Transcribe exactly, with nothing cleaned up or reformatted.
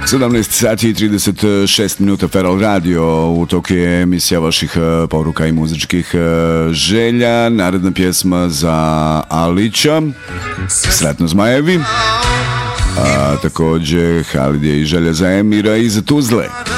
sedamnaest sati i trideset šest minuta, Feral Radio, u toku je emisija vaših poruka i muzičkih želja. Naredna pjesma za Alića, Sretno Zmajevi, a također Halidije i želja za Emira iz Tuzle.